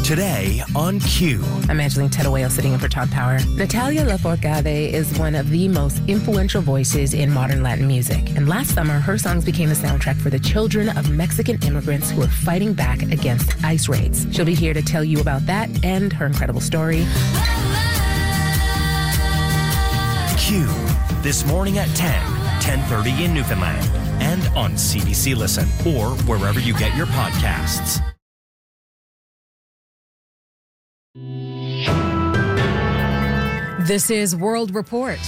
Today on Q. I'm Angeline Tedowayo sitting in for Todd Power. Natalia Lafourcade is one of the most influential voices in modern Latin music. And last summer, her songs became the soundtrack for the children of Mexican immigrants who are fighting back against ICE raids. She'll be here to tell you about that and her incredible story. Q. This morning at 10:30 in Newfoundland. And on CBC Listen or wherever you get your podcasts. This is World Report.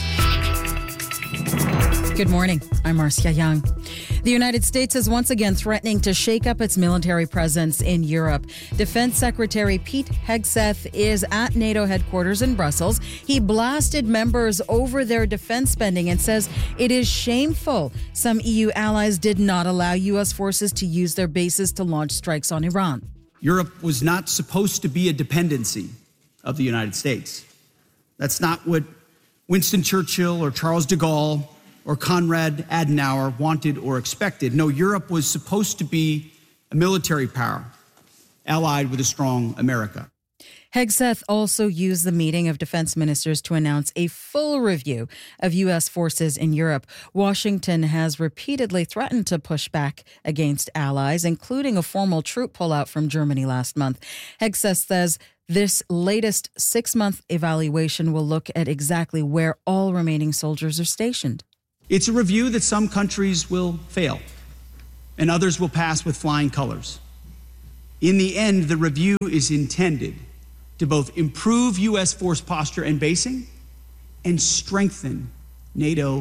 Good morning. I'm Marcia Young. The United States is once again threatening to shake up its military presence in Europe. Defense Secretary Pete Hegseth is at NATO headquarters in Brussels. He blasted members over their defense spending and says it is shameful some EU allies did not allow U.S. forces to use their bases to launch strikes on Iran. Europe was not supposed to be a dependency of the United States. That's not what Winston Churchill or Charles de Gaulle or Konrad Adenauer wanted or expected. No, Europe was supposed to be a military power allied with a strong America. Hegseth also used the meeting of defense ministers to announce a full review of U.S. forces in Europe. Washington has repeatedly threatened to push back against allies, including a formal troop pullout from Germany last month. Hegseth says this latest 6-month evaluation will look at exactly where all remaining soldiers are stationed. It's a review that some countries will fail and others will pass with flying colors. In the end, the review is intended to both improve U.S. force posture and basing and strengthen NATO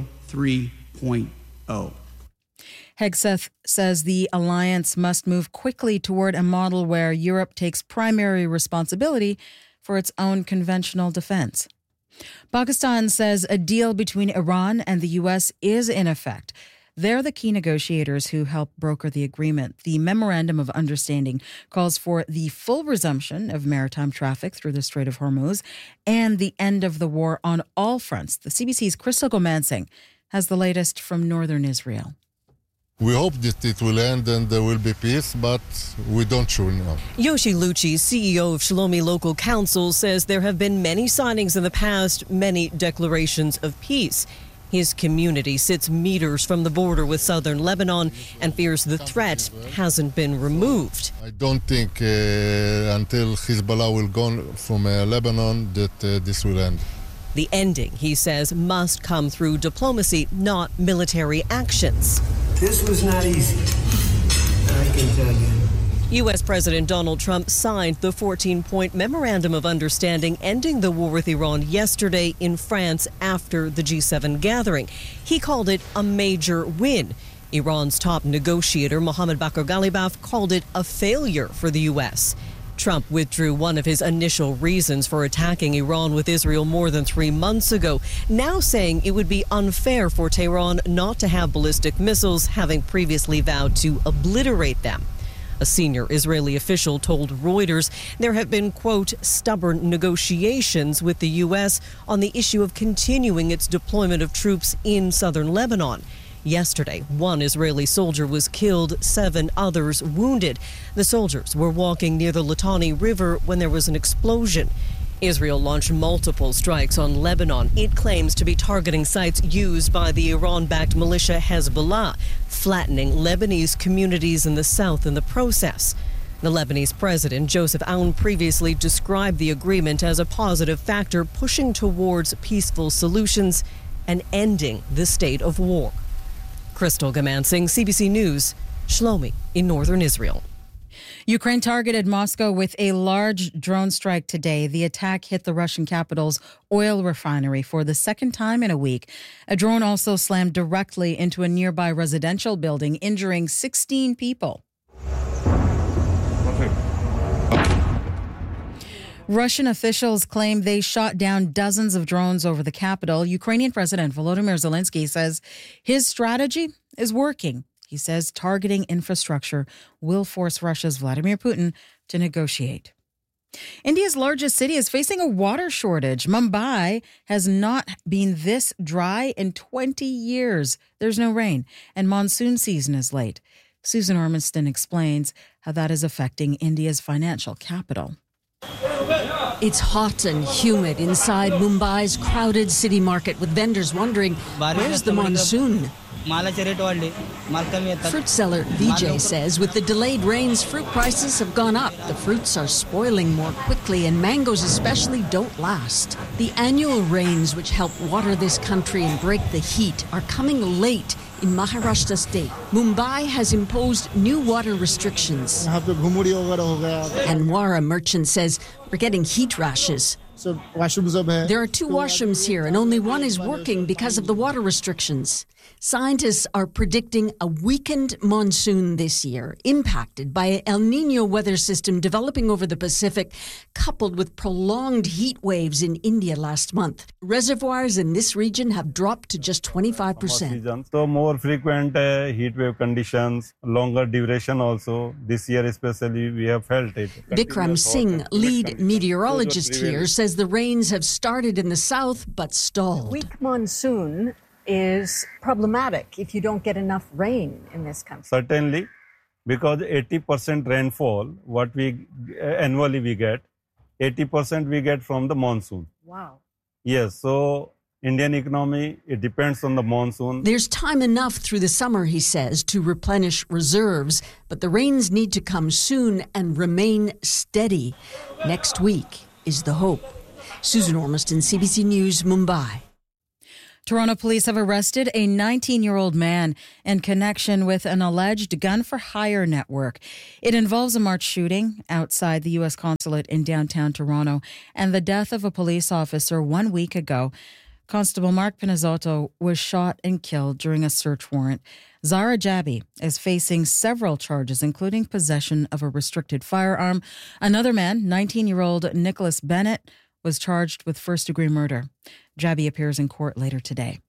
3.0. Hegseth says the alliance must move quickly toward a model where Europe takes primary responsibility for its own conventional defense. Pakistan says a deal between Iran and the U.S. is in effect. They're the key negotiators who helped broker the agreement. The Memorandum of Understanding calls for the full resumption of maritime traffic through the Strait of Hormuz and the end of the war on all fronts. The CBC's Crystal Gomansing has the latest from northern Israel. We hope that it will end and there will be peace, but we don't sure know. Yoshi Lucci, CEO of Shlomi Local Council, says there have been many signings in the past, many declarations of peace. His community sits meters from the border with southern Lebanon and fears the threat hasn't been removed. I don't think until Hezbollah will go from Lebanon that this will end. The ending, he says, must come through diplomacy, not military actions. This was not easy, I can tell you. U.S. President Donald Trump signed the 14-point Memorandum of Understanding ending the war with Iran yesterday in France after the G7 gathering. He called it a major win. Iran's top negotiator, Mohammad Bakr Ghalibaf, called it a failure for the U.S. Trump withdrew one of his initial reasons for attacking Iran with Israel more than 3 months ago, now saying it would be unfair for Tehran not to have ballistic missiles, having previously vowed to obliterate them. A senior Israeli official told Reuters there have been, quote, stubborn negotiations with the U.S. on the issue of continuing its deployment of troops in southern Lebanon. Yesterday, 1 Israeli soldier was killed, 7 others wounded. The soldiers were walking near the Litani River when there was an explosion. Israel launched multiple strikes on Lebanon. It claims to be targeting sites used by the Iran-backed militia Hezbollah, flattening Lebanese communities in the south in the process. The Lebanese president, Joseph Aoun, previously described the agreement as a positive factor pushing towards peaceful solutions and ending the state of war. Crystal Gomansing, CBC News, Shlomi in northern Israel. Ukraine targeted Moscow with a large drone strike today. The attack hit the Russian capital's oil refinery for the second time in a week. A drone also slammed directly into a nearby residential building, injuring 16 people. Russian officials claim they shot down dozens of drones over the capital. Ukrainian President Volodymyr Zelensky says his strategy is working. He says targeting infrastructure will force Russia's Vladimir Putin to negotiate. India's largest city is facing a water shortage. Mumbai has not been this dry in 20 years. There's no rain, and monsoon season is late. Susan Ormiston explains how that is affecting India's financial capital. It's hot and humid inside Mumbai's crowded city market, with vendors wondering, where's the monsoon? Fruit seller Vijay says with the delayed rains, fruit prices have gone up. The fruits are spoiling more quickly, and mangoes especially don't last. The annual rains, which help water this country and break the heat, are coming late in Maharashtra state. Mumbai has imposed new water restrictions. Anwara merchant says we're getting heat rashes. There are 2 washrooms here, and only one is working because of the water restrictions. Scientists are predicting a weakened monsoon this year, impacted by an El Niño weather system developing over the Pacific, coupled with prolonged heat waves in India last month. Reservoirs in this region have dropped to just 25%. So more frequent heat wave conditions, longer duration also. This year especially we have felt it. Bikram Singh, lead meteorologist here, says the rains have started in the south but stalled. Weak monsoon is problematic if you don't get enough rain in this country. Certainly, because 80% rainfall, what we annually we get, 80% we get from the monsoon. Wow. Yes, so Indian economy, it depends on the monsoon. There's time enough through the summer, he says, to replenish reserves, but the rains need to come soon and remain steady. Next week is the hope. Susan Ormiston, CBC News, Mumbai. Toronto police have arrested a 19-year-old man in connection with an alleged gun-for-hire network. It involves a March shooting outside the U.S. consulate in downtown Toronto and the death of a police officer 1 week ago. Constable Mark Pinizzotto was shot and killed during a search warrant. Zara Jabi is facing several charges, including possession of a restricted firearm. Another man, 19-year-old Nicholas Bennett, was charged with first-degree murder. Jabi appears in court later today.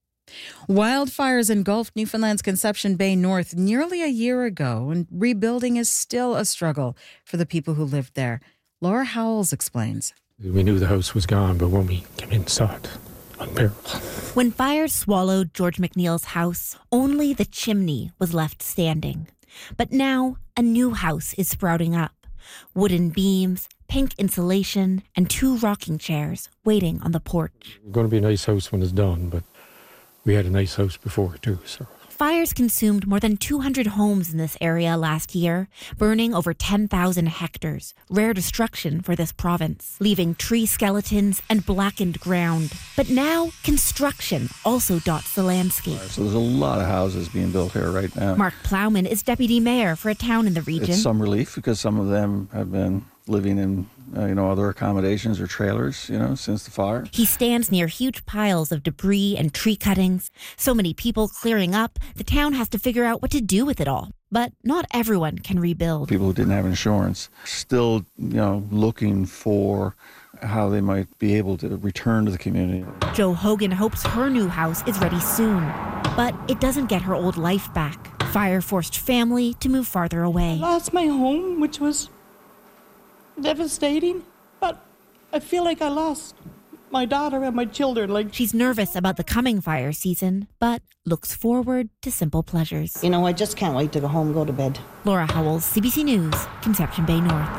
Wildfires engulfed Newfoundland's Conception Bay North nearly a year ago, and rebuilding is still a struggle for the people who lived there. Laura Howells explains. We knew the house was gone, but when we came in, saw it. Unbearable. When fires swallowed George McNeil's house, only the chimney was left standing. But now, a new house is sprouting up. Wooden beams, pink insulation, and 2 rocking chairs waiting on the porch. It's going to be a nice house when it's done, but we had a nice house before, too, so. Fires consumed more than 200 homes in this area last year, burning over 10,000 hectares, rare destruction for this province, leaving tree skeletons and blackened ground. But now, construction also dots the landscape. So there's a lot of houses being built here right now. Mark Plowman is deputy mayor for a town in the region. It's some relief because some of them have been living in other accommodations or trailers, since the fire. He stands near huge piles of debris and tree cuttings. So many people clearing up, the town has to figure out what to do with it all. But not everyone can rebuild. People who didn't have insurance still, looking for how they might be able to return to the community. Jo Hogan hopes her new house is ready soon, but it doesn't get her old life back. Fire forced family to move farther away. I lost my home, which was devastating, but I feel like I lost my daughter and my children. She's nervous about the coming fire season, but looks forward to simple pleasures. I just can't wait to go home and go to bed. Laura Howells, CBC News, Conception Bay North.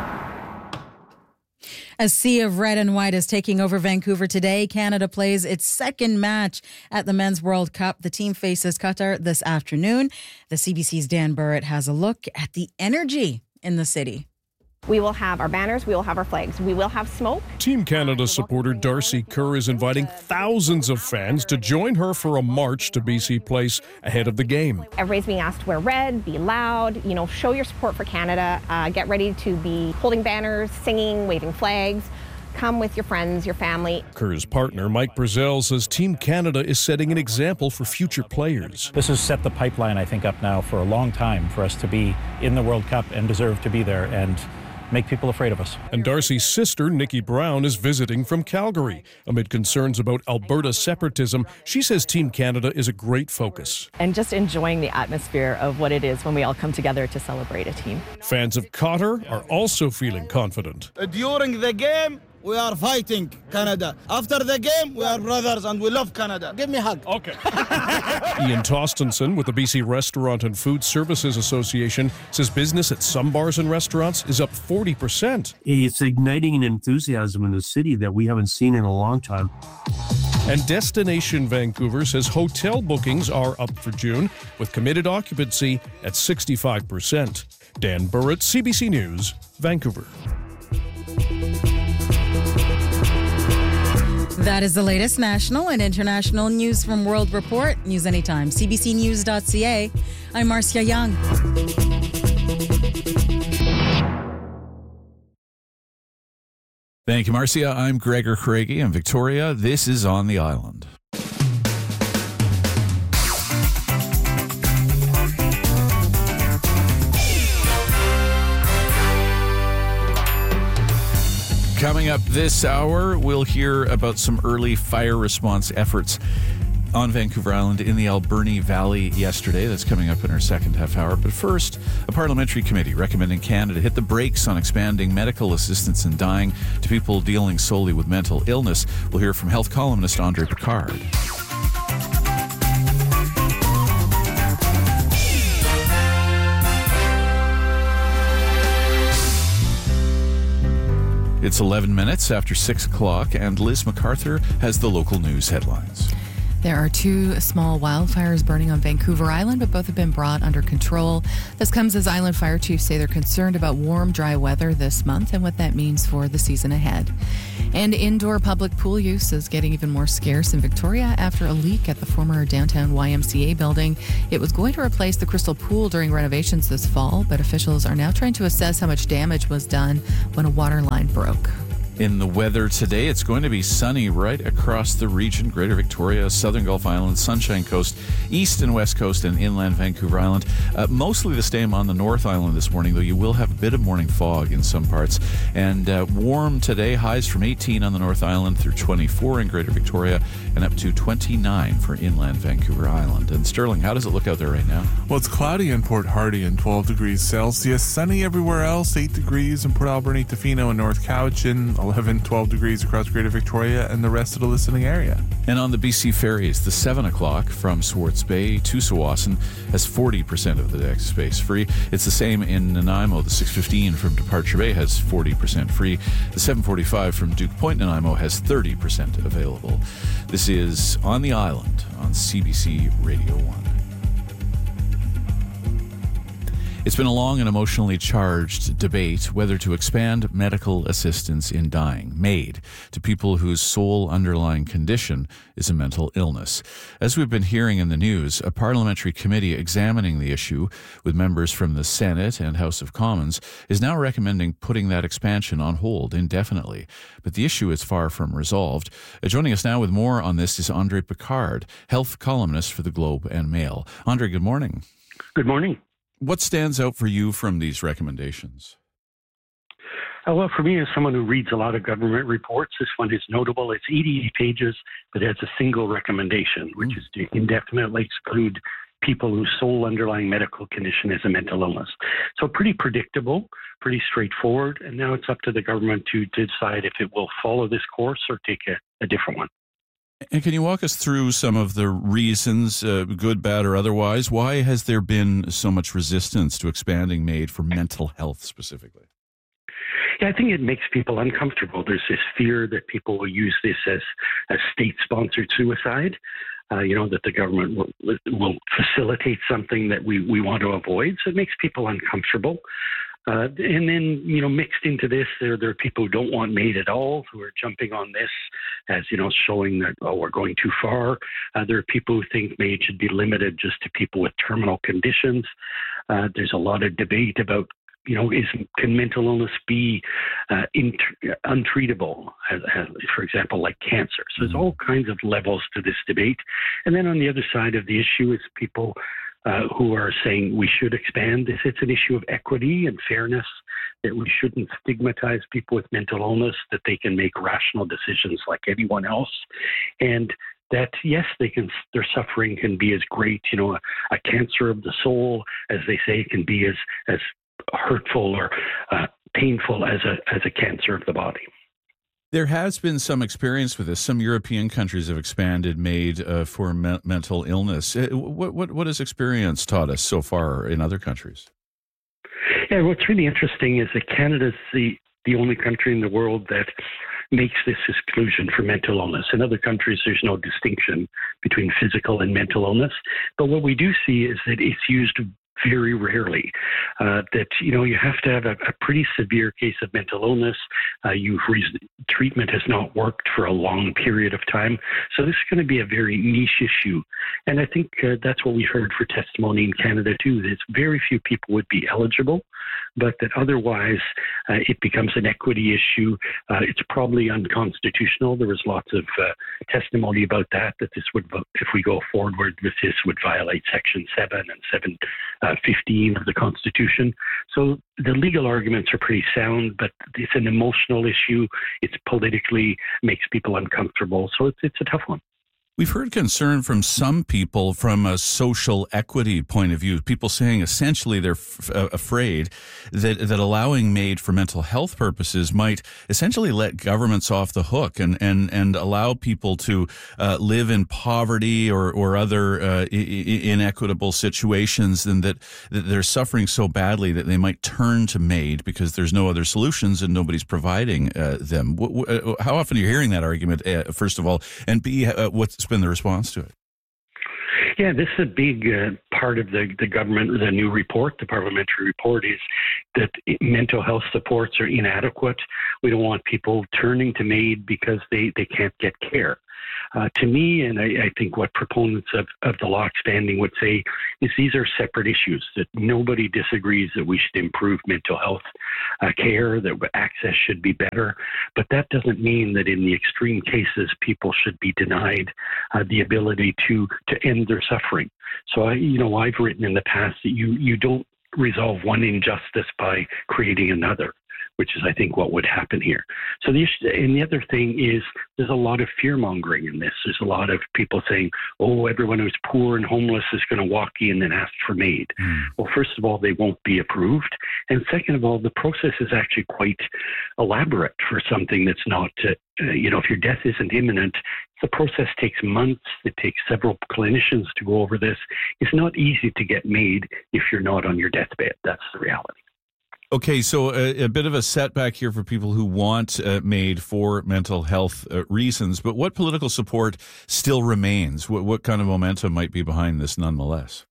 A sea of red and white is taking over Vancouver today. Canada plays its second match at the Men's World Cup. The team faces Qatar this afternoon. The CBC's Dan Burrett has a look at the energy in the city. We will have our banners, we will have our flags, we will have smoke. Team Canada supporter Darcy Kerr is inviting thousands of fans to join her for a march to BC Place ahead of the game. Everybody's being asked to wear red, be loud, show your support for Canada, get ready to be holding banners, singing, waving flags. Come with your friends, your family. Kerr's partner, Mike Brazell, says Team Canada is setting an example for future players. This has set the pipeline, I think, up now for a long time for us to be in the World Cup and deserve to be there and make people afraid of us. And Darcy's sister, Nikki Brown, is visiting from Calgary. Amid concerns about Alberta separatism, she says Team Canada is a great focus. And just enjoying the atmosphere of what it is when we all come together to celebrate a team. Fans of Qatar are also feeling confident. During the game, we are fighting Canada. After the game, we are brothers and we love Canada. Give me a hug. Okay. Ian Tostenson with the BC Restaurant and Food Services Association says business at some bars and restaurants is up 40%. It's igniting an enthusiasm in the city that we haven't seen in a long time. And Destination Vancouver says hotel bookings are up for June, with committed occupancy at 65%. Dan Burrett, CBC News, Vancouver. That is the latest national and international news from World Report. News anytime, cbcnews.ca. I'm Marcia Young. Thank you, Marcia. I'm Gregor Craigie in Victoria. This is On the Island. Coming up this hour, we'll hear about some early fire response efforts on Vancouver Island in the Alberni Valley yesterday. That's coming up in our second half hour. But first, a parliamentary committee recommending Canada hit the brakes on expanding medical assistance in dying to people dealing solely with mental illness. We'll hear from health columnist Andre Picard. It's 11 minutes after 6 o'clock, and Liz MacArthur has the local news headlines. There are 2 small wildfires burning on Vancouver Island, but both have been brought under control. This comes as island fire chiefs say they're concerned about warm, dry weather this month and what that means for the season ahead. And indoor public pool use is getting even more scarce in Victoria after a leak at the former downtown YMCA building. It was going to replace the Crystal Pool during renovations this fall, but officials are now trying to assess how much damage was done when a water line broke. In the weather today, it's going to be sunny right across the region. Greater Victoria, Southern Gulf Islands, Sunshine Coast, East and West Coast, and inland Vancouver Island. Mostly the same on the North Island this morning, though you will have a bit of morning fog in some parts. And warm today, highs from 18 on the North Island through 24 in Greater Victoria and up to 29 for inland Vancouver Island. And Sterling, how does it look out there right now? Well, it's cloudy in Port Hardy and 12 degrees Celsius. Sunny everywhere else, 8 degrees in Port Alberni, Tofino, and North Cowichan. 11, 12 degrees across Greater Victoria and the rest of the listening area. And on the BC ferries, the 7 o'clock from Swartz Bay to Tsawwassen has 40% of the deck space free. It's the same in Nanaimo. The 6:15 from Departure Bay has 40% free. The 7:45 from Duke Point, Nanaimo has 30% available. This is On the Island on CBC Radio 1. It's been a long and emotionally charged debate whether to expand medical assistance in dying, MAID, to people whose sole underlying condition is a mental illness. As we've been hearing in the news, a parliamentary committee examining the issue with members from the Senate and House of Commons is now recommending putting that expansion on hold indefinitely. But the issue is far from resolved. Joining us now with more on this is Andre Picard, health columnist for the Globe and Mail. Andre, good morning. Good morning. What stands out for you from these recommendations? Well, for me, as someone who reads a lot of government reports, this one is notable. It's 88 pages, but it has a single recommendation, which is to indefinitely exclude people whose sole underlying medical condition is a mental illness. So pretty predictable, pretty straightforward, and now it's up to the government to decide if it will follow this course or take a different one. And can you walk us through some of the reasons, good, bad, or otherwise? Why has there been so much resistance to expanding MAID for mental health specifically? Yeah, I think it makes people uncomfortable. There's this fear that people will use this as state-sponsored suicide, that the government will facilitate something that we want to avoid. So it makes people uncomfortable. And then, mixed into this, there are people who don't want MAID at all, who are jumping on this as, showing that, we're going too far. There are people who think MAID should be limited just to people with terminal conditions. There's a lot of debate about, can mental illness be untreatable, for example, like cancer? So there's all kinds of levels to this debate. And then on the other side of the issue is people who are saying we should expand this. It's an issue of equity and fairness, that we shouldn't stigmatize people with mental illness, that they can make rational decisions like anyone else. And that, yes, their suffering can be as great, a cancer of the soul, as they say, can be as hurtful or painful as a cancer of the body. There has been some experience with this. Some European countries have expanded MAID for mental illness. What has experience taught us so far in other countries? Yeah, what's really interesting is that Canada's the only country in the world that makes this exclusion for mental illness. In other countries, there's no distinction between physical and mental illness. But what we do see is that it's used very rarely. You have to have a pretty severe case of mental illness. Treatment has not worked for a long period of time. So this is going to be a very niche issue. And I think that's what we heard for testimony in Canada too. That very few people would be eligible, but that otherwise it becomes an equity issue. It's probably unconstitutional. There was lots of testimony about that this would, if we go forward with this, would violate Section 7 and 715 of the Constitution. So the legal arguments are pretty sound, but it's an emotional issue. It's politically makes people uncomfortable. So it's a tough one. We've heard concern from some people from a social equity point of view, people saying essentially they're afraid that allowing MAID for mental health purposes might essentially let governments off the hook and allow people to live in poverty or other inequitable situations, and that they're suffering so badly that they might turn to MAID because there's no other solutions and nobody's providing them. How often are you hearing that argument, first of all, and B, what's been the response to it? Yeah, this is a big part of the government, the new report, the parliamentary report, is that mental health supports are inadequate. We don't want people turning to MAID because they can't get care. To me, and I think what proponents of the law expanding would say, is these are separate issues, that nobody disagrees that we should improve mental health care, that access should be better. But that doesn't mean that in the extreme cases, people should be denied the ability to end their suffering. So, I've written in the past that you don't resolve one injustice by creating another, which is, I think, what would happen here. So the other thing is there's a lot of fear-mongering in this. There's a lot of people saying, everyone who's poor and homeless is going to walk in and ask for MAID. Well, first of all, they won't be approved. And second of all, the process is actually quite elaborate for something that's not, if your death isn't imminent, the process takes months. It takes several clinicians to go over this. It's not easy to get MAID if you're not on your deathbed. That's the reality. Okay, so a bit of a setback here for people who want MAID for mental health reasons, but what political support still remains? What kind of momentum might be behind this nonetheless?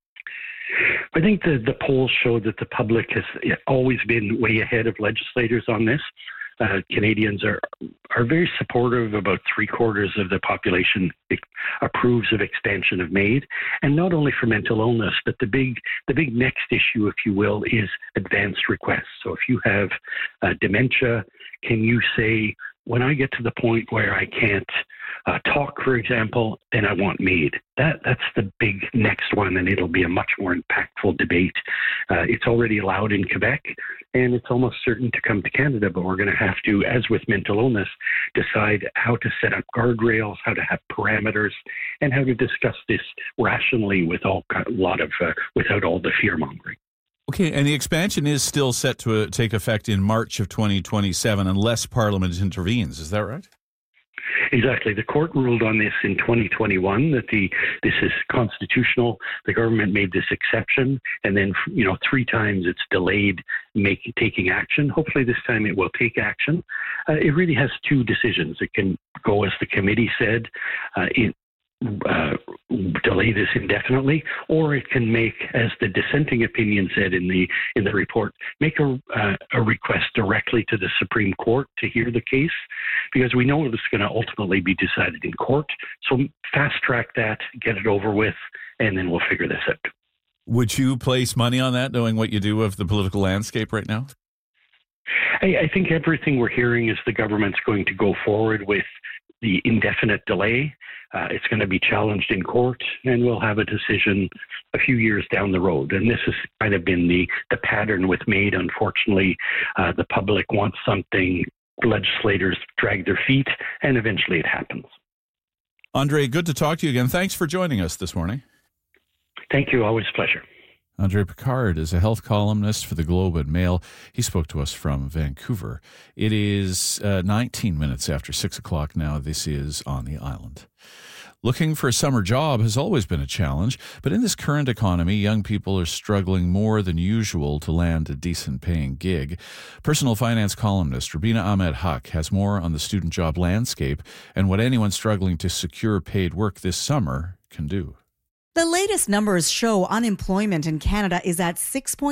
I think the polls show that the public has always been way ahead of legislators on this. Canadians are very supportive. About 3/4 of the population approves of expansion of MAID, and not only for mental illness, but the big next issue, if you will, is advanced requests. So if you have dementia, can you say, when I get to the point where I can't talk, for example, then I want MAID. That's the big next one, and it'll be a much more impactful debate. It's already allowed in Quebec, and it's almost certain to come to Canada, but we're going to have to, as with mental illness, decide how to set up guardrails, how to have parameters, and how to discuss this rationally without all the fear-mongering. Okay, and the expansion is still set to take effect in March of 2027 unless Parliament intervenes. Is that right? Exactly. The court ruled on this in 2021 that this is constitutional. The government made this exception, and then 3 times it's delayed taking action. Hopefully this time it will take action. It really has 2 decisions. It can go, as the committee said, delay this indefinitely, or it can make, as the dissenting opinion said in the report, make a request directly to the Supreme Court to hear the case, because we know it's going to ultimately be decided in court. So fast track that, get it over with, and then we'll figure this out. Would you place money on that, knowing what you do of the political landscape right now? I think everything we're hearing is the government's going to go forward with the indefinite delay. It's going to be challenged in court, and we'll have a decision a few years down the road. And this has kind of been the pattern with MAID. Unfortunately, the public wants something, legislators drag their feet, and eventually it happens. Andre, good to talk to you again. Thanks for joining us this morning. Thank you. Always a pleasure. Andre Picard is a health columnist for the Globe and Mail. He spoke to us from Vancouver. It is 19 minutes after 6 o'clock now. This is On the Island. Looking for a summer job has always been a challenge, but in this current economy, young people are struggling more than usual to land a decent paying gig. Personal finance columnist Rubina Ahmed Haq has more on the student job landscape and what anyone struggling to secure paid work this summer can do. The latest numbers show unemployment in Canada is at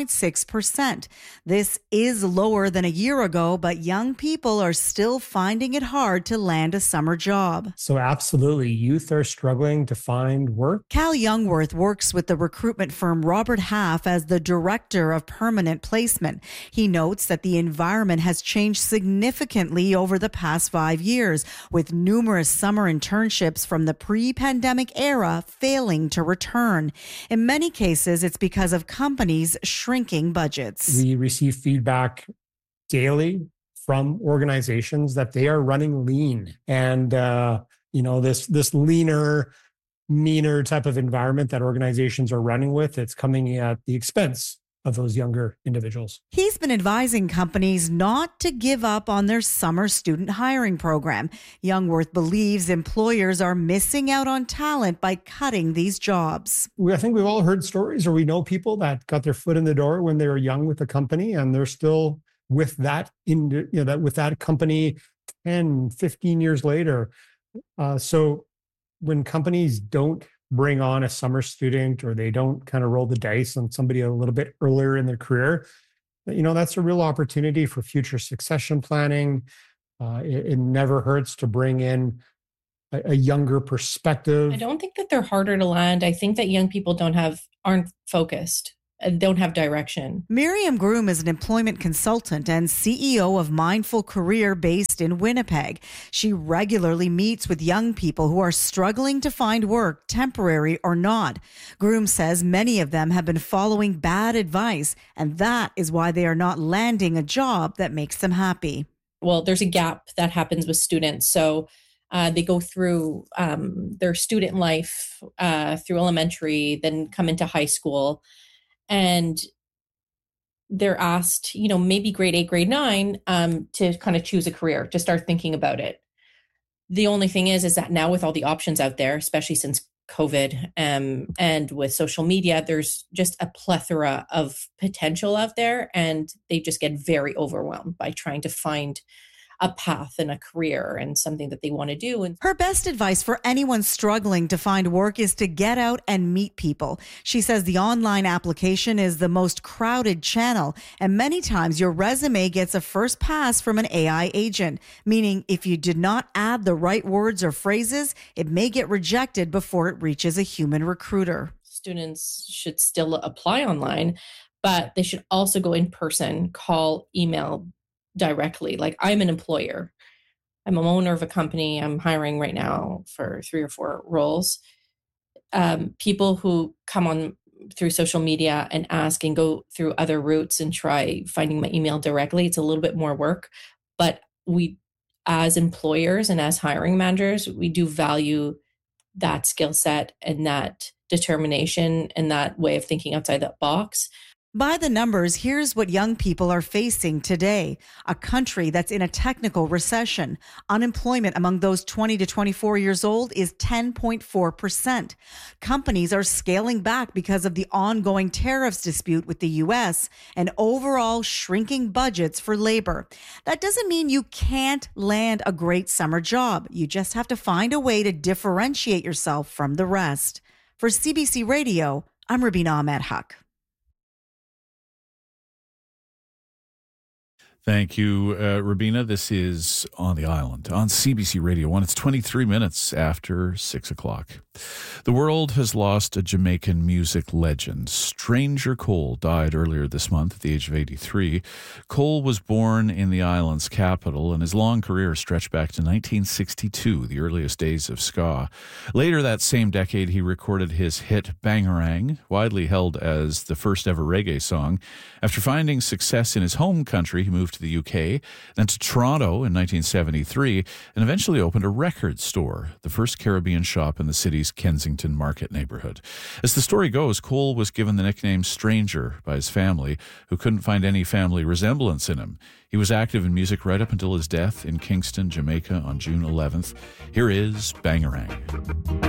6.6%. This is lower than a year ago, but young people are still finding it hard to land a summer job. So absolutely, youth are struggling to find work. Cal Youngworth works with the recruitment firm Robert Half as the director of permanent placement. He notes that the environment has changed significantly over the past 5 years, with numerous summer internships from the pre-pandemic era failing to return. In many cases, it's because of companies shrinking budgets. We receive feedback daily from organizations that they are running lean. And, this leaner, meaner type of environment that organizations are running with, it's coming at the expense of those younger individuals. He's been advising companies not to give up on their summer student hiring program. Youngworth believes employers are missing out on talent by cutting these jobs. I think we've all heard stories, or we know people that got their foot in the door when they were young with a company, and they're still with that company 10, 15 years later. So when companies don't bring on a summer student, or they don't kind of roll the dice on somebody a little bit earlier in their career, that's a real opportunity for future succession planning. It never hurts to bring in a younger perspective. I don't think that they're harder to land. I think that young people aren't focused. Don't have direction. Miriam Groom is an employment consultant and CEO of Mindful Career based in Winnipeg. She regularly meets with young people who are struggling to find work, temporary or not. Groom says many of them have been following bad advice, and that is why they are not landing a job that makes them happy. Well, there's a gap that happens with students. So they go through their student life through elementary, then come into high school. And they're asked, maybe grade 8, grade 9, to kind of choose a career, to start thinking about it. The only thing is that now with all the options out there, especially since COVID and with social media, there's just a plethora of potential out there, and they just get very overwhelmed by trying to find a path and a career and something that they want to do. And her best advice for anyone struggling to find work is to get out and meet people. She says the online application is the most crowded channel, and many times your resume gets a first pass from an AI agent, meaning if you did not add the right words or phrases, it may get rejected before it reaches a human recruiter. Students should still apply online, but they should also go in person, call, email directly. Like, I'm an employer. I'm an owner of a company. I'm hiring right now for 3 or 4 roles. People who come on through social media and ask and go through other routes and try finding my email directly, it's a little bit more work. But we, as employers and as hiring managers, we do value that skill set and that determination and that way of thinking outside that box. By the numbers, here's what young people are facing today. A country that's in a technical recession. Unemployment among those 20 to 24 years old is 10.4%. Companies are scaling back because of the ongoing tariffs dispute with the U.S. and overall shrinking budgets for labor. That doesn't mean you can't land a great summer job. You just have to find a way to differentiate yourself from the rest. For CBC Radio, I'm Rubina Ahmed Haq. Thank you, Rubina. This is On the Island on CBC Radio 1. It's 23 minutes after 6 o'clock. The world has lost a Jamaican music legend. Stranger Cole died earlier this month at the age of 83. Cole was born in the island's capital, and his long career stretched back to 1962, the earliest days of ska. Later that same decade, he recorded his hit Bangarang, widely held as the first ever reggae song. After finding success in his home country, he moved to the UK, then to Toronto in 1973, and eventually opened a record store, the first Caribbean shop in the city's Kensington Market neighborhood. As the story goes, Cole was given the nickname Stranger by his family, who couldn't find any family resemblance in him. He was active in music right up until his death in Kingston, Jamaica on June 11th. Here is Bangarang.